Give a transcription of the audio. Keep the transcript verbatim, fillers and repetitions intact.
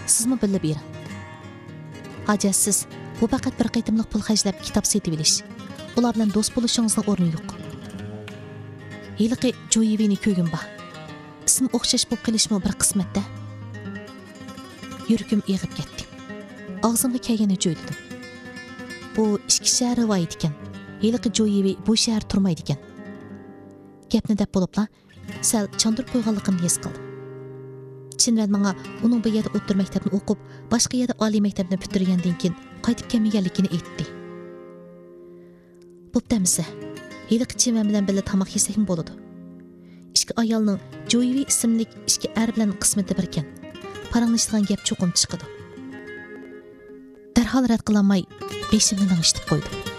sizmi bilib bering. Hajatsiz, bu faqat bir qaytimliq pul xərcləb kitab setib olish. Ular bilan do'st bo'lishingizning o'rni yo'q. Hiliqi Joyevini ko'gim bor. Ism o'xshash bo'lib qilishmi bir qismatda. Yuragim eg'ib ketdi. Og'zimga kelganini jo'yladim. Bu ikki shahar rivoyat ekan. Hiliqi Joyevi bu shahar turmaydi ekan. Gapni deb bo'libla, sal chandurib qo'yganligimni his qildim. Chinran menga uning bu yerda o'tir maktabni o'qib, boshqa yerda oliy maktabni bitirgandan keyin qaytib kelmaganligini aytdi. Bo'ptamisa, hiliqi chivan bilan birga tamoq yesakmi bo'ladi. Ikki ayolning Joyevi ismli ikki er bilan qismati bir ekan. Paranglashgan gap cho'qim chiqadi. Darhol rad qilolmay, beshimni lang'ishtirib qo'ydim.